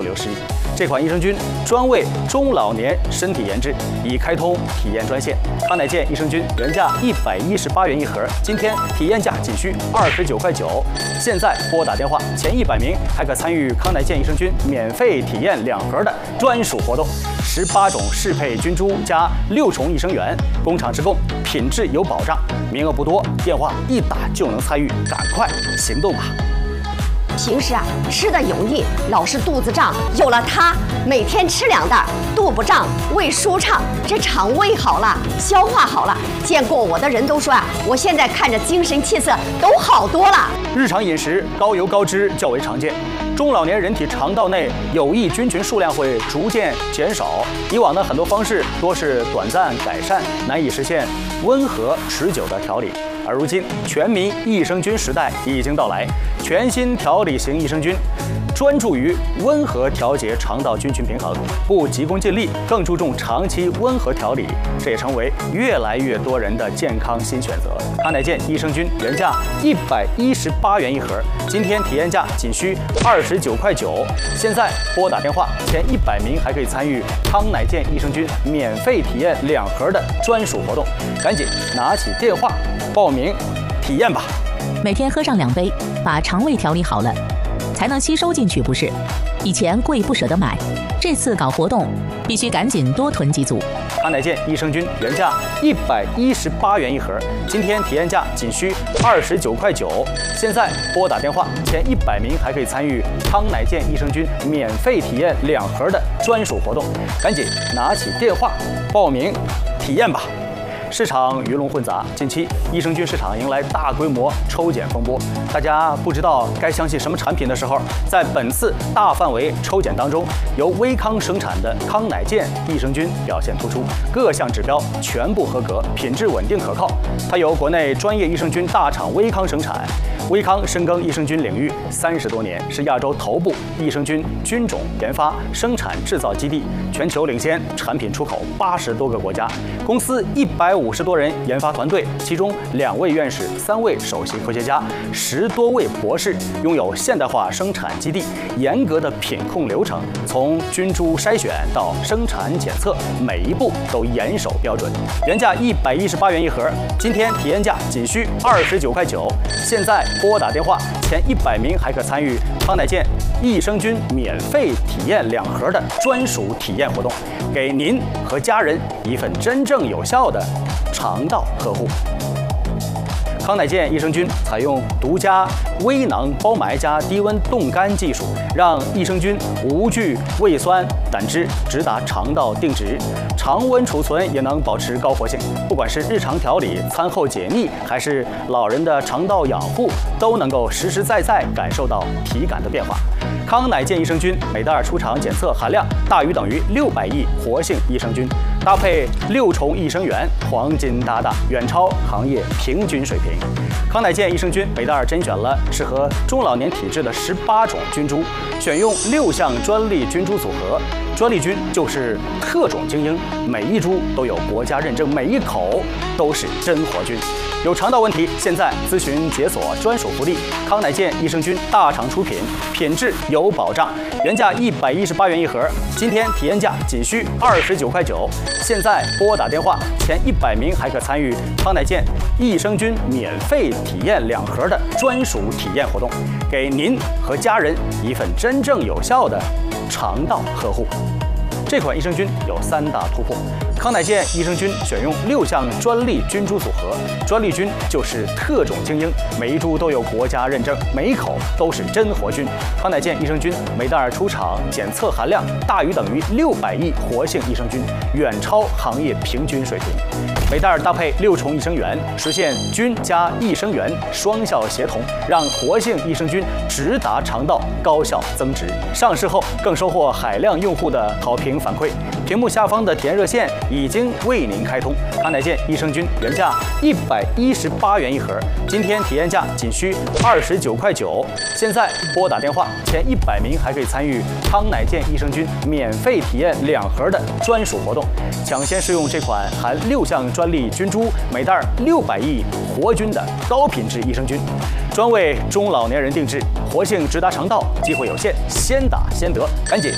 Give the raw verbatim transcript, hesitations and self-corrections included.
六十亿。这款益生菌专为中老年身体研制，已开通体验专线。康乃健益生菌原价一百一十八元一盒，今天体验价仅需二十九块九。现在拨打电话，前一百名还可参与康乃健益生菌免费体验两盒的专属活动。十八种适配菌株加六重益生元，工厂直供，品质有保障。名额不多，电话一打就能参与，赶快行动吧！ 平时啊吃的油腻，老是肚子胀，有了它，每天吃两袋，肚不胀，胃舒畅，这肠胃好了，消化好了。见过我的人都说啊，我现在看着精神气色都好多了。 日常饮食高油高脂较为常见，中老年人体肠道内有益菌群数量会逐渐减少。以往的很多方式多是短暂改善，难以实现温和持久的调理。而如今，全民益生菌时代已经到来，全新调理型益生菌专注于温和调节肠道菌群平衡，不急功近利，更注重长期温和调理，这也成为越来越多人的健康新选择。康乃健益生菌原价一百一十八元一盒，今天体验价仅需二十九块九。现在拨打电话，前一百名还可以参与康乃健益生菌免费体验两盒的专属活动，赶紧拿起电话报名体验吧！ 每天喝上两杯，把肠胃调理好了，才能吸收进去，不是？以前贵不舍得买，这次搞活动必须赶紧多囤几组。 康乃健益生菌原价一百一十八元一盒，今天体验价仅需二十九块九。现在拨打电话，前一百名还可以参与康乃健益生菌免费体验两盒的专属活动，赶紧拿起电话报名体验吧！市场鱼龙混杂，近期益生菌市场迎来大规模抽检风波。大家不知道该相信什么产品的时候，在本次大范围抽检当中，由威康生产的康乃健益生菌表现突出，各项指标全部合格，品质稳定可靠。它由国内专业益生菌大厂威康生产。威康深耕益生菌领域三十多年，是亚洲头部益生菌菌种研发、生产、制造基地，全球领先，产品出口八十多个国家。公司一百五十多人研发团队，其中两位院士、三位首席科学家、十多位博士，拥有现代化生产基地，严格的品控流程，从菌株筛选到生产检测，每一步都严守标准。原价一百一十八元一盒，今天体验价仅需二十九块九。现在拨打电话，前一百名还可参与康乃健益生菌免费体验两盒的专属体验活动，给您和家人一份真正有效的肠道呵护。康乃健益生菌采用独家微囊包埋加低温冻干技术，让益生菌无惧胃酸、胆汁，直达肠道定植，常温储存也能保持高活性。不管是日常调理、餐后解腻，还是老人的肠道养护，都能够实实在在感受到体感的变化。康乃健益生菌每袋出厂检测含量大于等于六百亿活性益生菌，搭配六重益生元，黄金搭档，远超行业平均水平。康乃健益生菌每袋甄选了适合中老年体质的十八种菌株，选用六项专利菌株组合。专利菌就是特种精英，每一株都有国家认证，每一口都是真活菌。有肠道问题，现在咨询解锁专属福利，康乃健益生菌大厂出品，品质有保障，原价一百一十八元一盒，今天体验价仅需二十九块九。现在拨打电话，前一百名还可参与康乃健益生菌免费体验两盒的专属体验活动，给您和家人一份真正有效的肠道呵护。这款益生菌有三大突破：康乃健益生菌选用六项专利菌株组合，专利菌就是特种精英，每一株都有国家认证，每一口都是真活菌。康乃健益生菌每袋出厂检测含量大于等于六百亿活性益生菌，远超行业平均水平。每袋搭配六重益生元，实现菌加益生元双效协同，让活性益生菌直达肠道，高效增殖。上市后更收获海量用户的好评反馈。屏幕下方的体验热线已经为您开通。康乃健益生菌原价一百一十八元一盒，今天体验价仅需二十九块九。现在拨打电话，前一百名还可以参与康乃健益生菌免费体验两盒的专属活动，抢先试用这款含六项专利菌株，每袋六百亿活菌的高品质益生菌，专为中老年人定制，活性直达肠道，机会有限，先打先得，赶紧